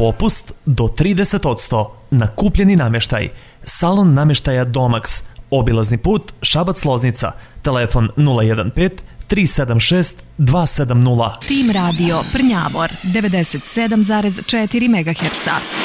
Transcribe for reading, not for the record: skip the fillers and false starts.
Popust do 30% na kupljeni namještaj. Salon namještaja Domax. Obilazni put Šabac-Loznica. Telefon 015 376 270. Tim radio Prnjavor 97,4 MHz.